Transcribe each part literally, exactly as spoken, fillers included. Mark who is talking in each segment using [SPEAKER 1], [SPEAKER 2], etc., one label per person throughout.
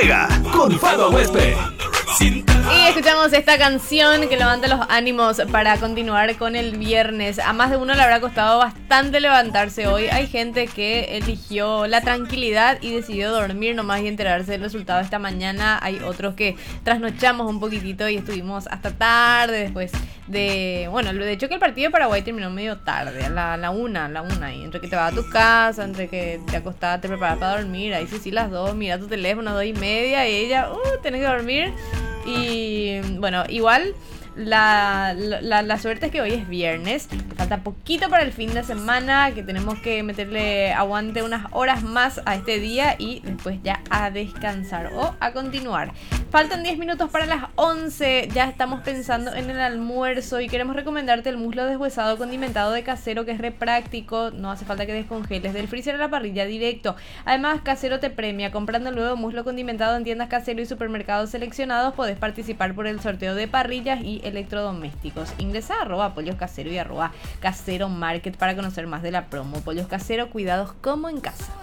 [SPEAKER 1] Pega con Fado Huésped.
[SPEAKER 2] Y escuchamos esta canción que levanta los ánimos para continuar con el viernes. A más de uno le habrá costado bastante levantarse hoy. Hay gente que eligió la tranquilidad y decidió dormir nomás y enterarse del resultado esta mañana. Hay otros que trasnochamos un poquitito y estuvimos hasta tarde después de... Bueno, de hecho que el partido de Paraguay terminó medio tarde, a la, la una, a la una. Y entre que te vas a tu casa, entre que te acostás, te preparas para dormir. Ahí sí, sí, las dos, mira tu teléfono, dos y media y ella, uh, tenés que dormir. Y bueno, igual la, la, la suerte es que hoy es viernes, que falta poquito para el fin de semana, que tenemos que meterle aguante unas horas más a este día y después ya a descansar o a continuar. Faltan diez minutos para las once, ya estamos pensando en el almuerzo y queremos recomendarte el muslo deshuesado condimentado de Casero, que es re práctico, no hace falta que descongeles, del freezer a la parrilla directo. Además, Casero te premia, comprando el nuevo muslo condimentado en tiendas Casero y supermercados seleccionados, podés participar por el sorteo de parrillas y electrodomésticos. Ingresa a arroba pollos casero y arroba casero market para conocer más de la promo. Pollos Casero, cuidados como en casa.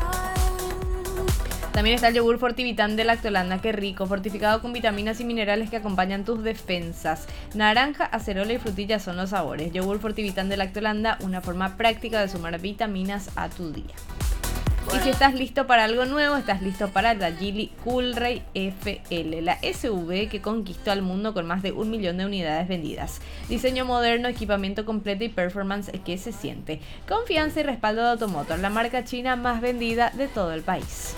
[SPEAKER 2] También está el yogur Fortivitán de Lactolanda, qué rico, fortificado con vitaminas y minerales que acompañan tus defensas. Naranja, acerola y frutilla son los sabores. Yogur Fortivitán de Lactolanda, una forma práctica de sumar vitaminas a tu día. Y si estás listo para algo nuevo, estás listo para la Geely Coolray F L, la S U V que conquistó al mundo con más de un millón de unidades vendidas. Diseño moderno, equipamiento completo y performance que se siente. Confianza y respaldo de Automotor, la marca china más vendida de todo el país.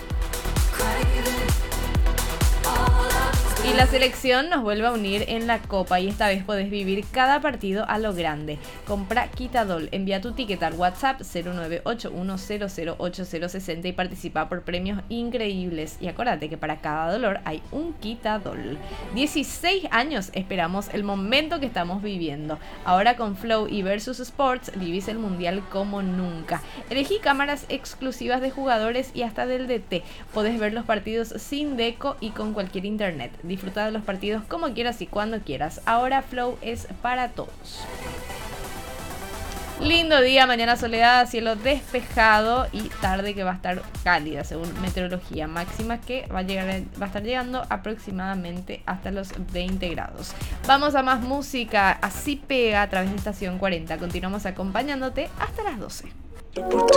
[SPEAKER 2] Y la selección nos vuelve a unir en la Copa y esta vez podés vivir cada partido a lo grande. Compra Quitadol, envía tu ticket al WhatsApp cero nueve ocho uno cero cero ocho cero seis cero y participa por premios increíbles. Y acuérdate que para cada dolor hay un Quitadol. dieciséis años esperamos el momento que estamos viviendo. Ahora con Flow y Versus Sports vivís el mundial como nunca. Elegí cámaras exclusivas de jugadores y hasta del D T. Podés ver los partidos sin deco y con cualquier internet. Disfruta de los partidos como quieras y cuando quieras. Ahora Flow es para todos. Lindo día, mañana soleada, cielo despejado y tarde que va a estar cálida según meteorología máxima, que va a llegar, va a estar llegando aproximadamente hasta los veinte grados. Vamos a más música, así pega a través de Estación cuarenta. Continuamos acompañándote hasta las doce.